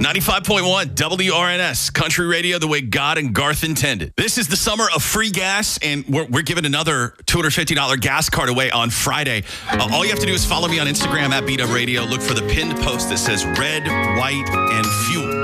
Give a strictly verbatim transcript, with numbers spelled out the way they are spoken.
ninety-five point one W R N S, country radio the way God and Garth intended. This is the summer of free gas, and we're, we're giving another two hundred fifty dollars gas card away on Friday. Uh, all you have to do is follow me on Instagram at B W Radio. Look for the pinned post that says red, white, and fuel.